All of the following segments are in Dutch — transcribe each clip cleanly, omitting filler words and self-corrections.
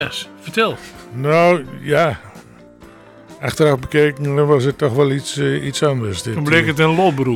Yes, vertel. Nou, ja. Achteraf bekeken was het toch wel iets anders. Toen bleek het een lolbroek.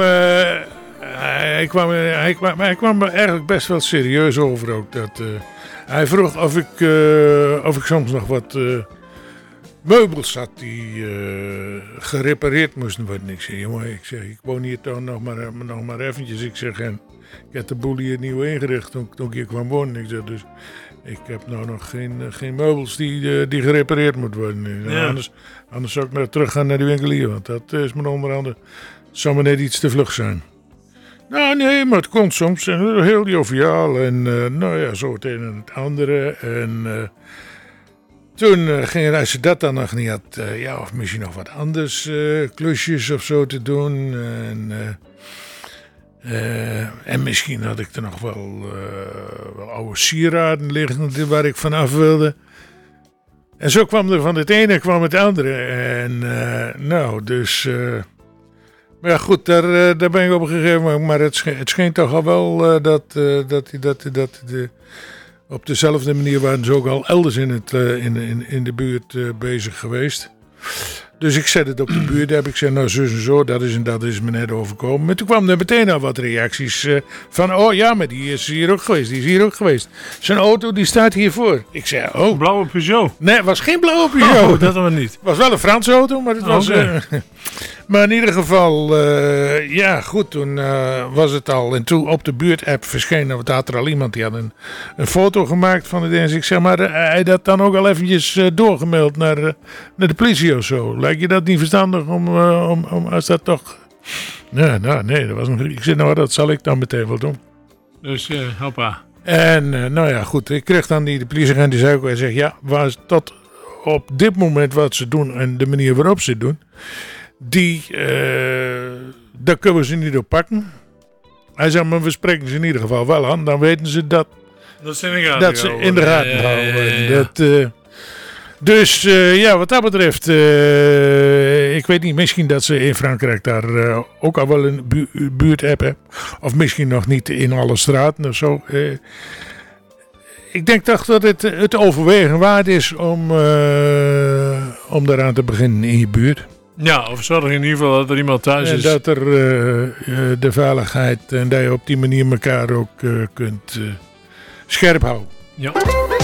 Hij kwam er eigenlijk best wel serieus over ook. Hij vroeg of ik soms nog wat meubels had die gerepareerd moesten worden. Ik zei, jongen, ik woon hier toch nog maar eventjes. Ik zeg, en ik heb de boel hier nieuw ingericht toen ik hier kwam wonen. Ik zeg, dus ik heb nou nog geen meubels die gerepareerd moeten worden. Ja. Anders zou ik maar terug gaan naar de winkelier, want dat is me onder andere, zou me net iets te vlug zijn. Nou nee, maar het kon soms heel joviaal en nou ja, zo het een en het andere. En toen ging als je dat dan nog niet had, of misschien nog wat anders, klusjes of zo te doen. En misschien had ik er nog wel oude sieraden liggen waar ik vanaf wilde. En zo kwam er van het ene kwam het andere. En dus... Maar ja, goed, daar ben ik op een gegeven moment. Maar het scheen toch al wel dat op dezelfde manier waren ze ook al elders in de buurt bezig geweest. Dus ik zet het op de buurt. Heb ik zei, nou zus en zo, dat is me net overkomen. Maar toen kwam er meteen al wat reacties van, oh ja, maar die is hier ook geweest. Zijn auto die staat hiervoor. Ik zei, oh. Blauwe Peugeot? Nee, het was geen blauwe Peugeot. Oh, dat dan niet. Het was wel een Franse auto, maar het was... Maar in ieder geval, ja goed, toen was het al. En toen op de buurt-app verscheen, want had er al iemand die had een foto gemaakt van het ding. Ik zeg, maar hij dat dan ook al eventjes doorgemaild naar de politie of zo. Lijkt je dat niet verstandig om als dat toch... Nee, dat was nog... Ik zeg, nou dat zal ik dan meteen wel doen. Dus, hoppa. En nou ja, goed, ik kreeg dan de politieagent die zei ook, hij zegt, ja, was tot op dit moment wat ze doen en de manier waarop ze het doen, daar kunnen we ze niet op pakken. Hij zei, maar we spreken ze in ieder geval wel aan, dan weten ze dat ze in de gaten houden. Dus ja, wat dat betreft, ik weet niet, misschien dat ze in Frankrijk daar ook al wel een buurt-app hebben. Of misschien nog niet in alle straten of zo. Ik denk toch dat het overwegen waard is om daaraan te beginnen in je buurt. Ja, of zorg in ieder geval dat er iemand thuis is. En dat er de veiligheid en dat je op die manier elkaar ook kunt scherp houden. Ja.